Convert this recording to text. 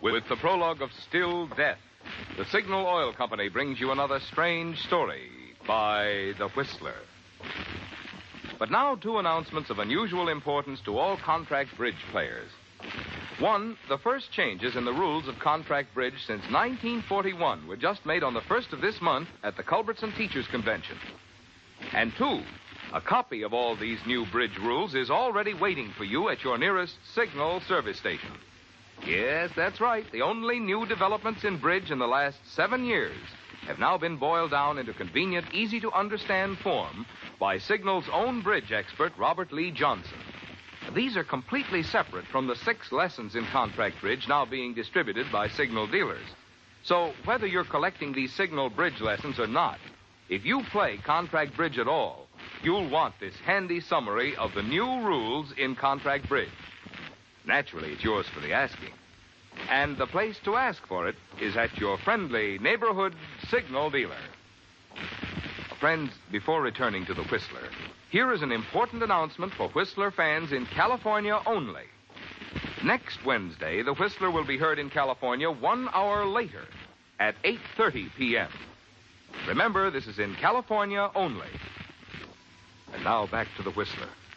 With the prologue of Still Death, the Signal Oil Company brings you another strange story by The Whistler. But now, two announcements of unusual importance to all contract bridge players. One, the first changes in the rules of contract bridge since 1941 were just made on the 1st of this month at the Culbertson Teachers Convention. And two, a copy of all these new bridge rules is already waiting for you at your nearest Signal service station. Yes, that's right. The only new developments in bridge in the last 7 years have now been boiled down into convenient, easy-to-understand form by Signal's own bridge expert, Robert Lee Johnson. These are completely separate from the 6 lessons in contract bridge now being distributed by Signal dealers. So whether you're collecting these Signal bridge lessons or not, if you play contract bridge at all, you'll want this handy summary of the new rules in contract bridge. Naturally, it's yours for the asking. And the place to ask for it is at your friendly neighborhood Signal dealer. Friends, before returning to the Whistler, here is an important announcement for Whistler fans in California only. Next Wednesday, the Whistler will be heard in California 1 hour later at 8:30 p.m. Remember, this is in California only. And now back to the Whistler.